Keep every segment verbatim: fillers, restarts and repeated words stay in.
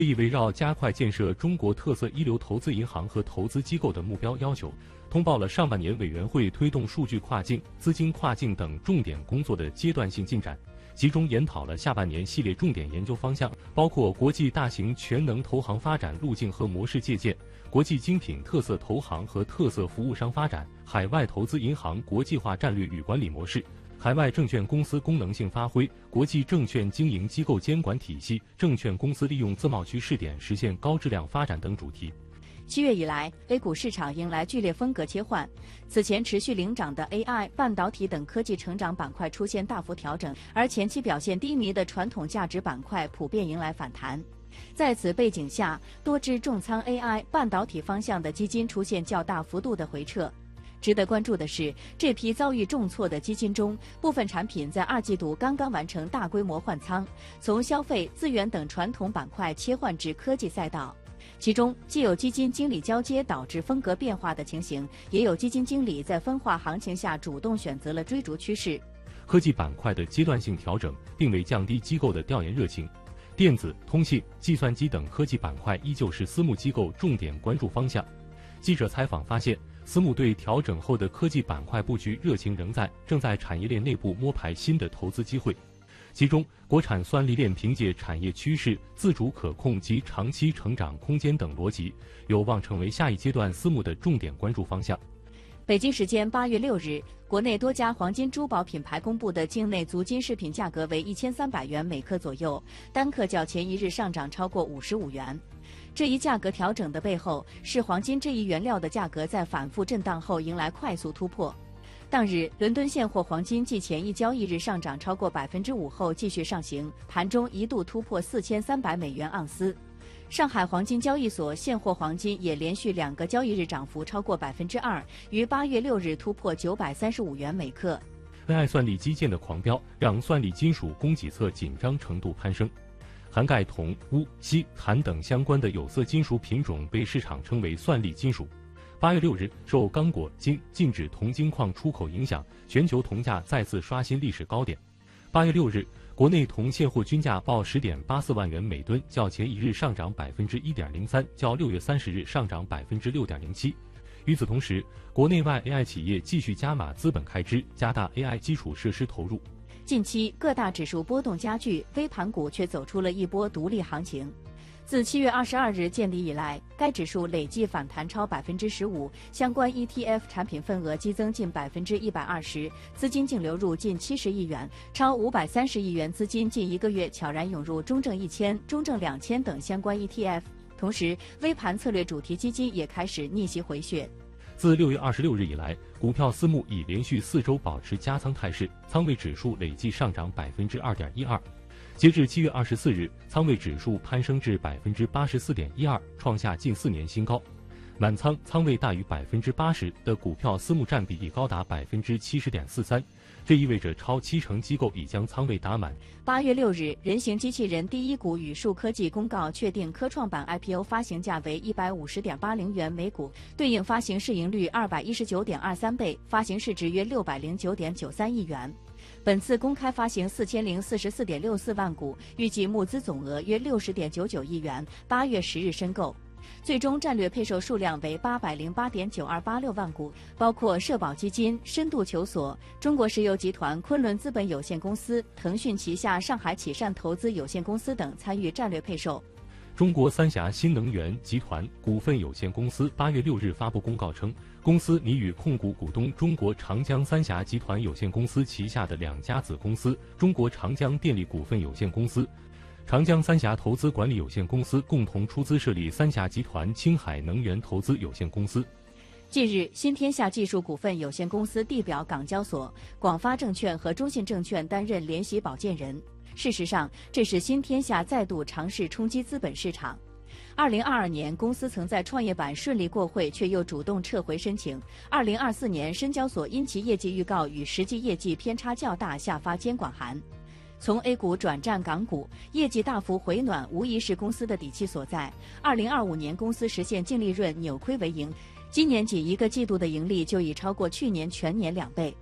以围绕加快建设中国特色一流投资银行和投资机构的目标要求，通报了上半年委员会推动数据跨境、资金跨境等重点工作的阶段性进展，集中研讨了下半年系列重点研究方向，包括国际大型全能投行发展路径和模式借鉴、国际精品特色投行和特色服务商发展、海外投资银行国际化战略与管理模式、海外证券公司功能性发挥、国际证券经营机构监管体系、证券公司利用自贸区试点实现高质量发展等主题。 七月以来 ，A 股市场迎来剧烈风格切换。此前持续领涨的 A I、半导体等科技成长板块出现大幅调整，而前期表现低迷的传统价值板块普遍迎来反弹。在此背景下，多只重仓 A I、半导体方向的基金出现较大幅度的回撤。值得关注的是，这批遭遇重挫的基金中，部分产品在二季度刚刚完成大规模换仓，从消费、资源等传统板块切换至科技赛道。其中既有基金经理交接导致风格变化的情形，也有基金经理在分化行情下主动选择了追逐趋势。 科技板块的阶段性调整并未降低机构的调研热情，电子、通信、计算机等科技板块依旧是私募机构重点关注方向。记者采访发现，私募对调整后的科技板块布局热情仍在，正在产业链内部摸排新的投资机会。其中，国产算力链凭借产业趋势、自主可控及长期成长空间等逻辑，有望成为下一阶段私募的重点关注方向。 北京时间八月六日，国内多家黄金珠宝品牌公布的境内足金饰品价格为一千三百元每克左右，单克较前一日上涨超过五十五元。这一价格调整的背后，是黄金这一原料的价格在反复震荡后迎来快速突破。当日，伦敦现货黄金继前一交易日上涨超过百分之五后继续上行，盘中一度突破四千三百美元盎司。上海黄金交易所现货黄金也连续两个交易日涨幅超过百分之二，于八月六日突破九百三十五元每克。 N I 算力基建的狂飙让算力金属供给侧紧张程度攀升，涵盖铜、钨、锡、钽等相关的有色金属品种被市场称为算力金属。八月六日，受刚果金禁止铜精矿出口影响，全球铜价再次刷新历史高点。八月六日，国内铜现货均价报十点八四万元每吨，较前一日上涨百分之一点零三，较六月三十日上涨百分之六点零七。与此同时，国内外 A I 企业继续加码资本开支，加大 A I 基础设施投入。 近期各大指数波动加剧，微盘股却走出了一波独立行情。自七月二十二日见底以来，该指数累计反弹超百分之十五，相关 E T F 产品份额激增近百分之一百二十，资金净流入近七十亿元，超五百三十亿元资金近一个月悄然涌入中证一千、中证两千等相关 E T F。同时，微盘策略主题基金也开始逆袭回血。 自六月二十六日以来，股票私募已连续四周保持加仓态势，仓位指数累计上涨百分之二点一二。截至七月二十四日，仓位指数攀升至百分之八十四点一二，创下近四年新高。满仓仓位大于百分之八十的股票私募占比已高达百分之七十点四三，这意味着超七成机构已将仓位打满。 八月六日，人形机器人第一股宇树科技公告确定科创板 I P O 发行价为一百五十点八零元每股，对应发行市盈率二百一十九点二三倍，发行市值约六百零九点九三亿元。本次公开发行四千零四十四点六四万股，预计募资总额约六十点九九亿元。八月十日申购，最终战略配售数量为八百零八点九二八六万股，包括社保基金、深度求索、中国石油集团昆仑资本有限公司、腾讯旗下上海启善投资有限公司等参与战略配售。 中国三峡新能源集团股份有限公司八月六日发布公告称，公司拟与控股股东中国长江三峡集团有限公司旗下的两家子公司中国长江电力股份有限公司、长江三峡投资管理有限公司共同出资设立三峡集团青海能源投资有限公司。 近日，新天下技术股份有限公司地表港交所、广发证券和中信证券担任联席保荐人。事实上，这是新天下再度尝试冲击资本市场。二零二二年，公司曾在创业板顺利过会，却又主动撤回申请。二零二四年，深交所因其业绩预告与实际业绩偏差较大，下发监管函。从 A 股转战港股，业绩大幅回暖，无疑是公司的底气所在。二零二五年，公司实现净利润扭亏为盈，今年仅一个季度的盈利就已超过去年全年两倍。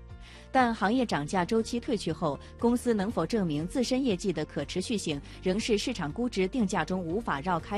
但行业涨价周期退去后，公司能否证明自身业绩的可持续性，仍是市场估值定价中无法绕开